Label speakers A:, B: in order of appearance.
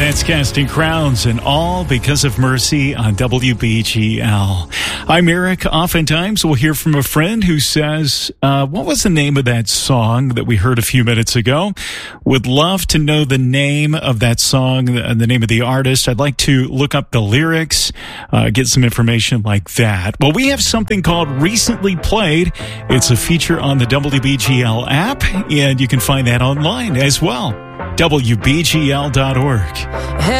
A: That's Casting Crowns, and all because of mercy on WBGL. I'm Eric. Oftentimes we'll hear from a friend who says, what was the name of that song that we heard a few minutes ago? Would love to know the name of that song, the name of the artist. I'd like to look up the lyrics, get some information like that. Well, we have something called Recently Played. It's a feature on the WBGL app, and you can find that online as well. WBGL.org.